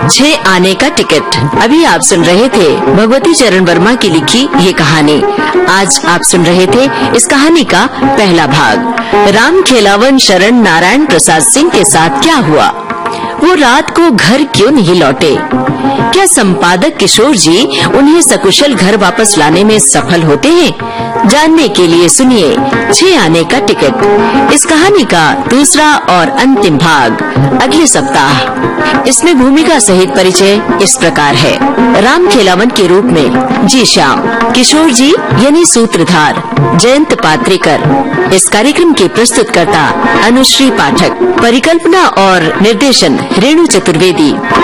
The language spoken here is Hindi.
6 आने का टिकट। अभी आप सुन रहे थे भगवती चरण वर्मा की लिखी ये कहानी। आज आप सुन रहे थे इस कहानी का पहला भाग। राम खेलावन शरण नारायण प्रसाद सिंह के साथ क्या हुआ? वो रात को घर क्यों नहीं लौटे? क्या संपादक किशोर जी उन्हें सकुशल घर वापस लाने में सफल होते हैं? जानने के लिए सुनिए 6 आने का टिकट। इस कहानी का दूसरा और अंतिम भाग अगले सप्ताह। इसमें भूमिका सहित परिचय इस प्रकार है। राम खेलावन के रूप में जी श्याम, किशोर जी यानी सूत्रधार जयंत पात्रेकर। इस कार्यक्रम के प्रस्तुतकर्ता अनुश्री पाठक, परिकल्पना और निर्देशन रेणु चतुर्वेदी।